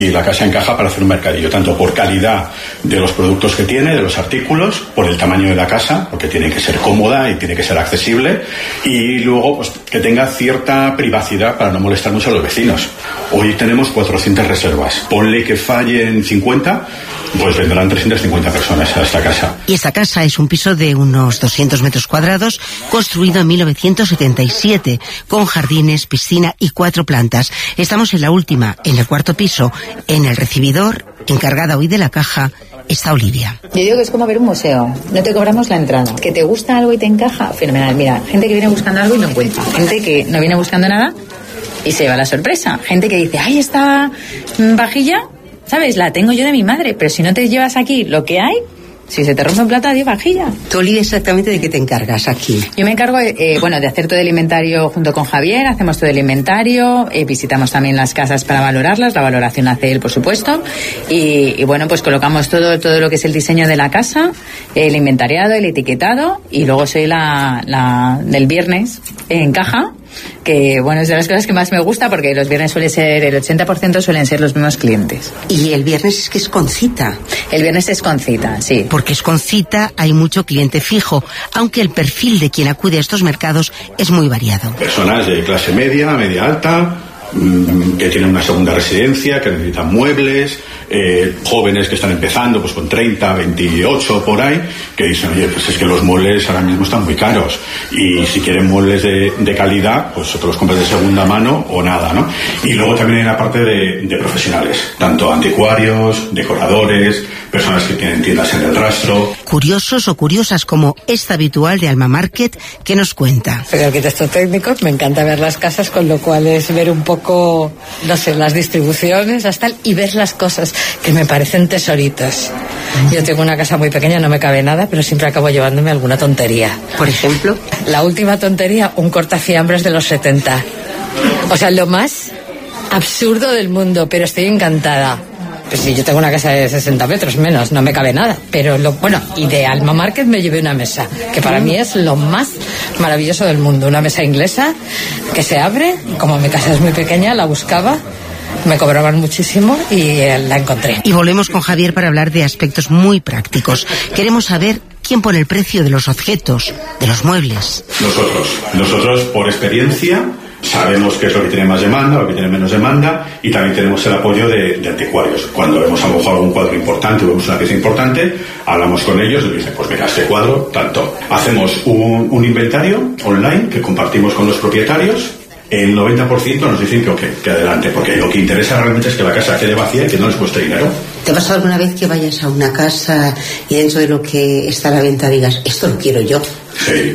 Y la casa encaja para hacer un mercadillo, tanto por calidad de los productos que tiene, de los artículos, por el tamaño de la casa, porque tiene que ser cómoda y tiene que ser accesible, y luego pues que tenga cierta privacidad para no molestar mucho a los vecinos. Hoy tenemos 400 reservas. Ponle que fallen 50, pues vendrán 350 personas a esta casa. Y esta casa es un piso de unos 200 metros cuadrados, construido en 1977, con jardines, piscina y 4 plantas. Estamos en la última, en el 4º piso. En el recibidor, encargada hoy de la caja, está Olivia. Yo digo que es como ver un museo. No te cobramos la entrada. Que te gusta algo y te encaja, fenomenal. Mira, gente que viene buscando algo y no encuentra. Gente que no viene buscando nada y se lleva la sorpresa. Gente que dice, ¡ay, esta vajilla! ¿Sabes? La tengo yo de mi madre. Pero si no te llevas aquí lo que hay, si se te rompe un plato, adiós vajilla. ¿Tú, Olivia, exactamente de qué te encargas aquí? Yo me encargo, de hacer todo el inventario junto con Javier. Hacemos todo el inventario, visitamos también las casas para valorarlas. La valoración hace él, por supuesto. Y bueno, pues colocamos todo lo que es el diseño de la casa, el inventariado, el etiquetado. Y luego soy la del viernes en caja, que bueno, es de las cosas que más me gusta, porque los viernes suele ser, el 80% suelen ser los mismos clientes. Y el viernes es que es con cita. El viernes es con cita, sí. Porque es con cita, hay mucho cliente fijo, aunque el perfil de quien acude a estos mercados es muy variado. Personas de clase media, media alta, que tienen una segunda residencia, que necesitan muebles, jóvenes que están empezando pues con 30, 28 por ahí, que dicen, oye, pues es que los muebles ahora mismo están muy caros y si quieren muebles de calidad, pues te los compras de segunda mano o nada, ¿no? Y luego también hay una parte de profesionales, tanto anticuarios, decoradores, personas que tienen tiendas en el rastro. Curiosos o curiosas como esta habitual de Alma Market, que nos cuenta. Soy arquitecto técnico, me encanta ver las casas, con lo cual es ver un poco, no sé, las distribuciones hasta y ver las cosas que me parecen tesoritos. Yo tengo una casa muy pequeña, no me cabe nada, pero siempre acabo llevándome alguna tontería. Por ejemplo, la última tontería, un cortafiambres de los 70. O sea, lo más absurdo del mundo, pero estoy encantada. Pues sí, yo tengo una casa de 60 metros menos, no me cabe nada. Pero y de Alma Market me llevé una mesa, que para mí es lo más maravilloso del mundo. Una mesa inglesa que se abre, como mi casa es muy pequeña, la buscaba, me cobraban muchísimo y la encontré. Y volvemos con Javier para hablar de aspectos muy prácticos. Queremos saber quién pone el precio de los objetos, de los muebles. Nosotros por experiencia sabemos qué es lo que tiene más demanda, lo que tiene menos demanda, y también tenemos el apoyo de anticuarios. Cuando vemos a lo mejor algún cuadro importante o vemos una pieza importante, hablamos con ellos y les dicen, pues mira, este cuadro, tanto. Hacemos un inventario online que compartimos con los propietarios. El 90% nos dicen que adelante, porque lo que interesa realmente es que la casa quede vacía y que no les cueste dinero. ¿Te ha pasado alguna vez que vayas a una casa y dentro de lo que está a la venta digas, esto lo quiero yo? Sí.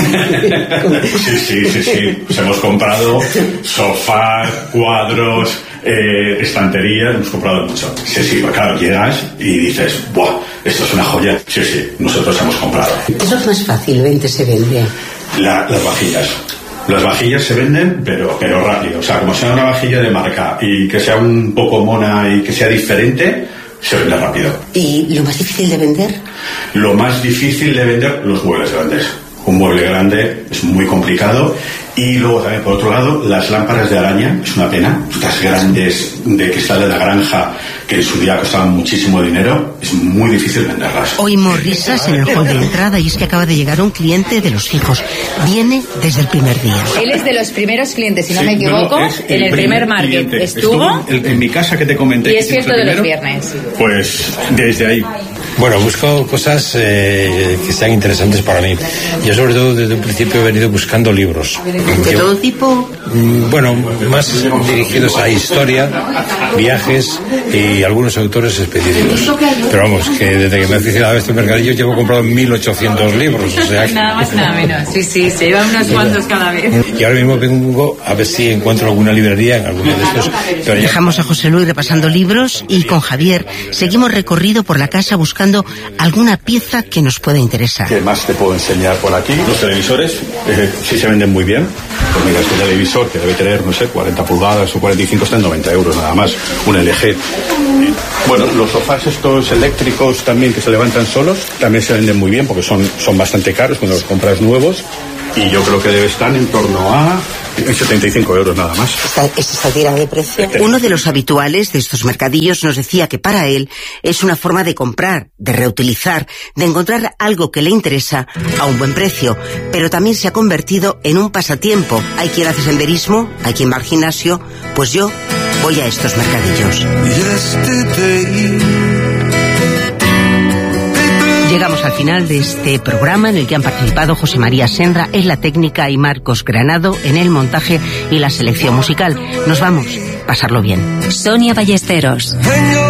Sí. Pues hemos comprado sofás, cuadros, estanterías, hemos comprado mucho. Sí, pues claro, llegas y dices, ¡buah! Esto es una joya. Sí, nosotros hemos comprado. Eso es más fácilmente se vende. Las vajillas. Las vajillas se venden, pero rápido. O sea, como sea una vajilla de marca y que sea un poco mona y que sea diferente, se vende rápido. ¿Y lo más difícil de vender? Lo más difícil de vender, los muebles grandes. Un mueble grande es muy complicado. Y luego también, por otro lado, las lámparas de araña, es una pena. Estas grandes de cristal de la granja, que en su día costaban muchísimo dinero, es muy difícil venderlas. Oímos risas en el hall de entrada y es que acaba de llegar un cliente de los fijos. Viene desde el primer día. Él es de los primeros clientes, si no me equivoco, en el primer market. Cliente. Estuvo en mi casa que te comenté. Y es cierto de los viernes. Pues desde ahí. Bueno, busco cosas que sean interesantes para mí. Yo sobre todo desde un principio he venido buscando libros. ¿De todo tipo? Bueno, más dirigidos a historia, viajes y algunos autores específicos. Pero vamos, que desde que me he aficionado a este mercadillo llevo comprado 1.800 libros. O sea, nada más, nada menos. Sí, se llevan unos cuantos cada vez. Y ahora mismo vengo a ver si encuentro alguna librería en alguno de estos. Pero dejamos a José Luis repasando libros y con Javier seguimos recorrido por la casa buscando alguna pieza que nos pueda interesar. ¿Qué más te puedo enseñar por aquí? Los televisores sí se venden muy bien. Pues mira, este televisor que debe tener, no sé, 40 pulgadas o 45 está en 90 euros nada más. Un LG. Bueno, los sofás estos eléctricos también que se levantan solos también se venden muy bien porque son bastante caros cuando los compras nuevos. Y yo creo que debe estar en torno a En 75 euros nada más. ¿Es esta tira de precio? Uno de los habituales de estos mercadillos nos decía que para él es una forma de comprar, de reutilizar, de encontrar algo que le interesa a un buen precio, pero también se ha convertido en un pasatiempo. Hay quien hace senderismo, hay quien va al gimnasio, pues yo voy a estos mercadillos. Llegamos al final de este programa en el que han participado José María Senra en la técnica y Marcos Granado en el montaje y la selección musical. Nos vamos, pasarlo bien. Sonia Ballesteros.